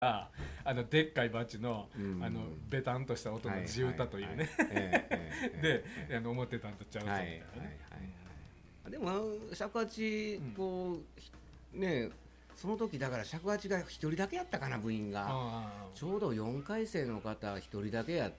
でっかいバッジの、ベタンとした音の地歌というねで思ってたんとちゃうぞみたいなね。 でも尺八こうねその時だから尺八が一人だけやったかな、部員がちょうど4回生の方一人だけやって、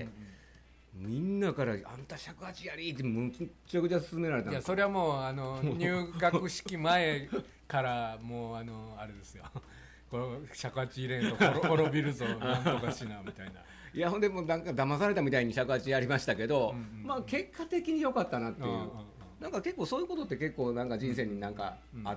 みんなからあんた尺八やりってむっちゃくちゃ勧められたんです。 いやそれはもう入学式前からもうあれですよこの尺八入れんと滅びるぞなんとかしなみたいな。 いやほんでもなんか騙されたみたいに尺八やりましたけど、まあ結果的に良かったなっていう、なんか結構そういうことって結構なんか人生になんかあって、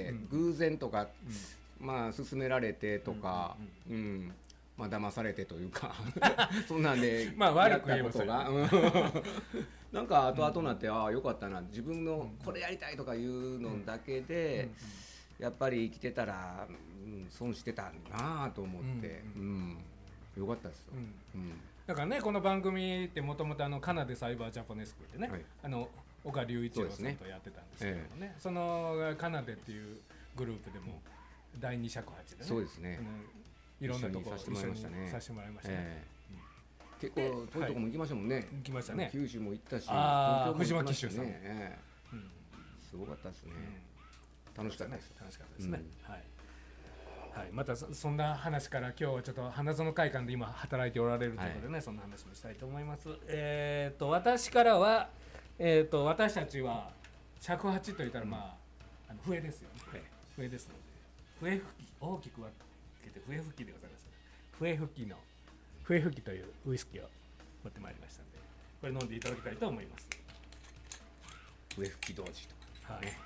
偶然とか、まあ勧められてとか、まあ騙されてというかそんなんでまあ悪く言えばことがなんか後々なって、ああよかったな、自分のこれやりたいとかいうのだけでやっぱり生きてたら、損してたなと思って、よかったですよ。 だからねこの番組ってもともとカナデサイバージャポネスクってね、岡隆一郎さんとやってたんですけどね、そのカナデっていうグループでも第二尺八でね、 そうですね、 いろんなとこ一緒にさせてもらいましたね。結構遠いとこも行きましたもんね。 行きましたね。 九州も行ったし、 藤巻騎手さんすごかったですね。楽しかったです。 楽しかったですね。はい、またそんな話から今日はちょっと花園会館で今働いておられるということでね、そんな話もしたいと思います。私からは、私たちは尺八といったらまあ、笛ですよね。笛ですので笛吹き、大きく分けて笛吹きでございます。笛吹きというウイスキーを持ってまいりましたので、これ飲んでいただきたいと思います。 笛吹き同時とかね。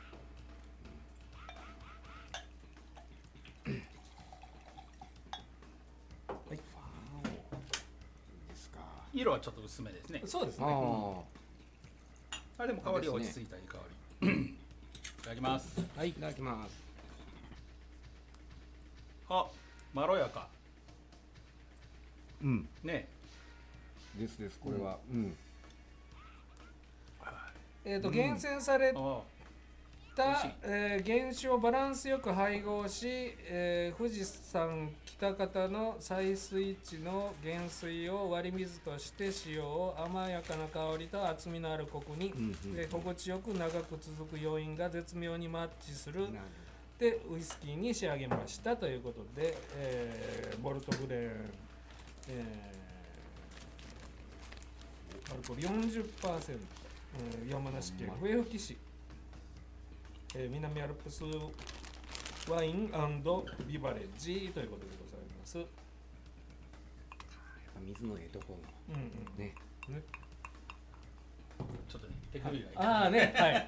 はい、ですか。色はちょっと薄めですね。 そうですね。 でも香りは落ち着いたいい香り。いただきます。 はい、いただきます。 まろやか。ね。 ですこれは。 厳選された原酒をバランスよく配合し、富士山北方の採水地の原水を割り水として使用、甘やかな香りと厚みのあるコクに、心地よく長く続く余韻が絶妙にマッチするでウイスキーに仕上げましたということで、ボルトグレーン、アルコール 40%、山梨県笛吹市、南アルプスワイン&ビバレッジということでございます。やっぱ水のええところのね。 ちょっとね手首が痛い。ね、はい。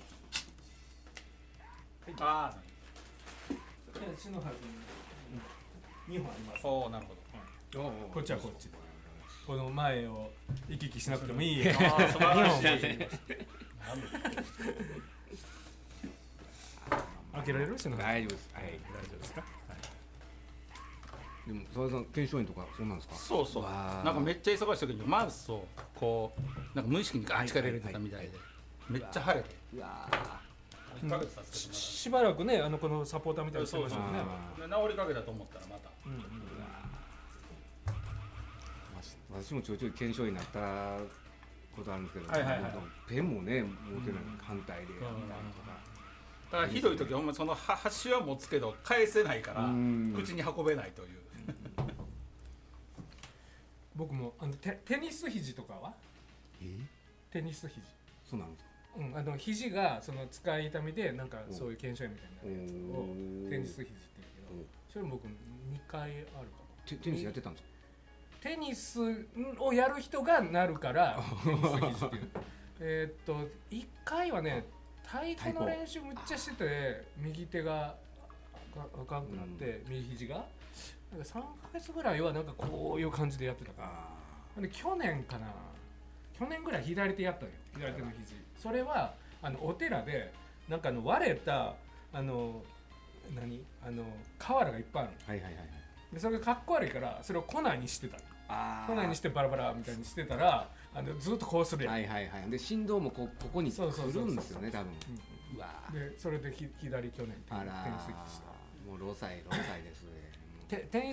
篠原君2本あります。 なるほど。 こっちはこっちで。この前を行き来しなくてもいいよ。 素晴らしいですね。 開けられる？ 大丈夫です。 はい、大丈夫ですか？ でも澤田さん検証員とかそうなんですか？ そうそう。なんかめっちゃ忙しい時にマウスをこうなんか無意識に力入れてたみたいで、めっちゃ腫れて。 しばらくねこのサポーターみたいにしてましたよね。 治りかけたと思ったらまた。 私もちょいちょい検証員になったことあるんですけど、ペンもね持てない反対でやったりとか。 だからひどい時はほんまその端は持つけど返せないから口に運べないという。 僕もテニス肘とかは？テニス肘。 そうなんですか？ 肘がその使い痛みでなんかそういう腱鞘炎みたいなやつをテニス肘って言うけど、それ僕2回あるかも。 テニスやってたんですか？ テニスをやる人がなるからテニス肘っていう。1回はね太鼓の練習むっちゃしてて右手があかんくなって右肘がなんか3ヶ月ぐらいはなんかこういう感じでやってたから去年ぐらい左手やったのよ、左手の肘。それはお寺でなんか割れた瓦がいっぱいあるの。でそれがかっこ悪いからそれを粉にしてたの。粉にしてバラバラみたいにしてたらずっとこうするやん。 で振動もここに来るんですよね多分。 でそれで左去年テニス肘した。 もう労災ですね。 店員